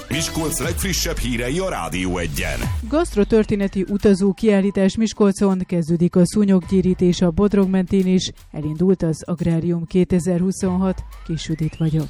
Miskolc legfrissebb hírei a Rádió Egyen. Gasztrotörténeti utazó kiállítás Miskolcon, kezdődik a szúnyoggyérítés a Bodrog mentén is, elindult az Agrárium 2026, Kis Judit vagyok.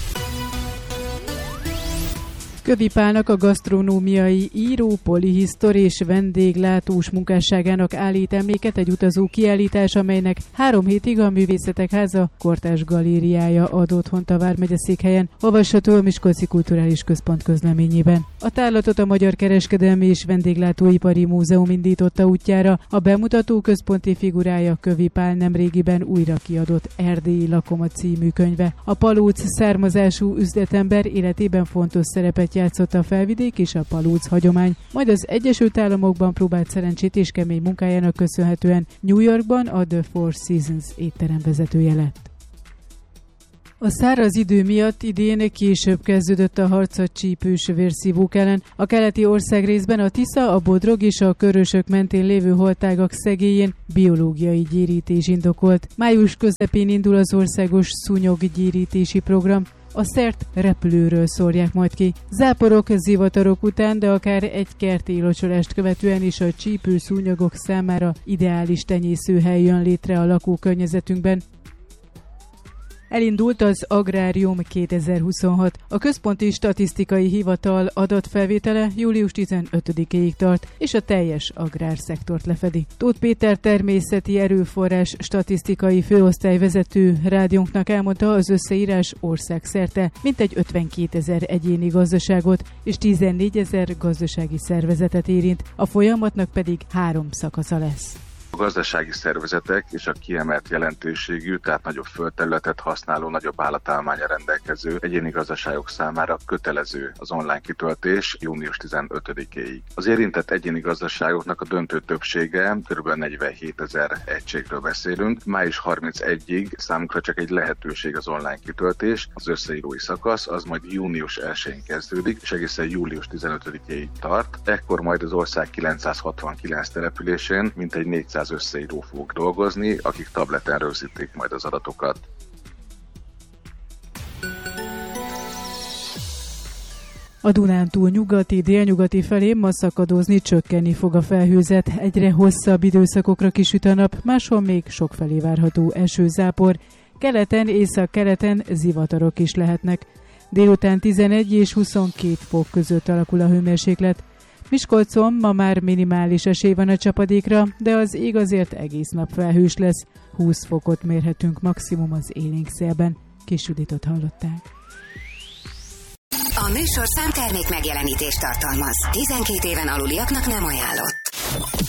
Kövy Pálnak, a gasztronómiai író, polihisztor és vendéglátós munkásságának állít emléket egy utazó kiállítás, amelynek 3 hétig a Művészetek Háza Kortárs Galériája ad otthont a vármegyeszékhelyen, olvasható a Miskolci Kulturális Központ közleményében. A tárlatot a Magyar Kereskedelmi és Vendéglátóipari Múzeum indította útjára, a bemutató központi figurája Kövy Pál nemrégiben újra kiadott Erdélyi Lakoma című könyve. A palóc származású üzletember életében fontos szerepet játszott a felvidék és a palóc hagyomány, majd az Egyesült Államokban próbált szerencsét és kemény munkájának köszönhetően New Yorkban a The Four Seasons étterem vezetője lett. A száraz idő miatt idén később kezdődött a harc a csípős vérszívók ellen. A keleti országrészben a Tisza, a Bodrog és a Körösök mentén lévő holtágak szegélyén biológiai gyérítés indokolt. Május közepén indul az országos szúnyoggyérítési program. A szert repülőről szórják majd ki. Záporok, zivatarok után, de akár egy kerti locsolást követően is a csípő szúnyogok számára ideális tenyészőhely jön létre a lakókörnyezetünkben. Elindult az Agrárium 2026. A Központi Statisztikai Hivatal adatfelvétele július 15-ig tart, és a teljes agrárszektort lefedi. Tóth Péter természeti erőforrás statisztikai főosztályvezető rádiónknak elmondta, az összeírás országszerte mintegy 52 000 egyéni gazdaságot és 14 000 gazdasági szervezetet érint, a folyamatnak pedig 3 szakasza lesz. A gazdasági szervezetek és a kiemelt jelentőségű, tehát nagyobb földterületet használó, nagyobb állatállománnyal rendelkező egyéni gazdaságok számára kötelező az online kitöltés június 15-ig. Az érintett egyéni gazdaságoknak a döntő többsége, kb. 47 000 egységről beszélünk. Május 31-ig számunkra csak egy lehetőség az online kitöltés, az összeírói szakasz, az majd június 1-én kezdődik, és egészen július 15-ig tart. Ekkor majd az ország 969 településén mintegy 400 összeíró fog dolgozni, akik tableten rögzítik majd az adatokat. A Dunántúl nyugati, délnyugati felé ma szakadozni, csökkenni fog a felhőzet. Egyre hosszabb időszakokra kisüt a nap, máshol még sokfelé várható esőzápor. Keleten, észak-keleten zivatarok is lehetnek. Délután 11 és 22 fok között alakul a hőmérséklet. Miskolcon ma már minimális esély van a csapadékra, de az ég azért egész nap felhős lesz. 20 fokot mérhetünk maximum az élénk szélben. Kis Juditot hallották. A műsor számtermék megjelenítést tartalmaz. 12 éven aluliaknak nem ajánlott.